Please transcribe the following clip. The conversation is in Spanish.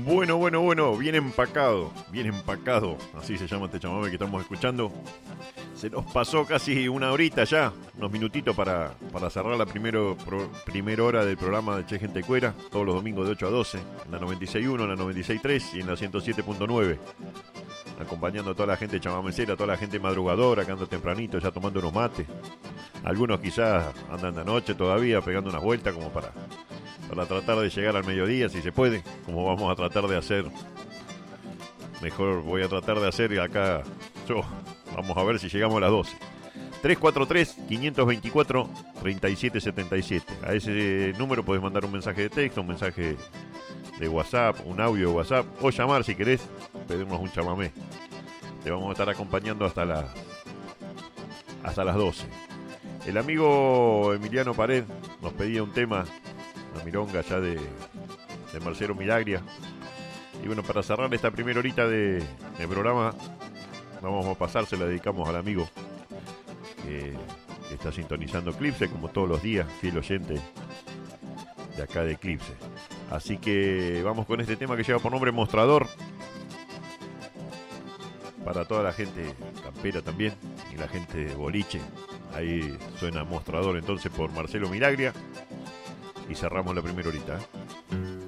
Bueno, bien empacado, así se llama este chamamé que estamos escuchando. Se nos pasó casi una horita ya, unos minutitos para cerrar la primera hora del programa de Che Gente Cuera, todos los domingos de 8 a 12, en la 96.1, en la 96.3 y en la 107.9. Acompañando a toda la gente chamamecera, a toda la gente madrugadora que anda tempranito ya tomando unos mates. Algunos quizás andan de noche todavía pegando unas vueltas como para tratar de llegar al mediodía si se puede, como vamos a tratar de hacer. Mejor voy a tratar de hacer acá yo. Vamos a ver si llegamos a las 12. 343-524-3777. A ese número podés mandar un mensaje de texto, un mensaje de WhatsApp, un audio de WhatsApp, o llamar si querés, pedirnos un chamamé. Te vamos a estar acompañando hasta las 12. El amigo Emiliano Pared nos pedía un tema, una milonga ya de Marcelo Miraglia. Y bueno, para cerrar esta primera horita de programa, vamos a pasar, se la dedicamos al amigo que está sintonizando Eclipse, como todos los días, fiel oyente de acá de Eclipse. Así que vamos con este tema que lleva por nombre Mostrador. Para toda la gente campera también, y la gente de boliche. Ahí suena Mostrador entonces por Marcelo Miraglia. Y cerramos la primera horita, ¿eh?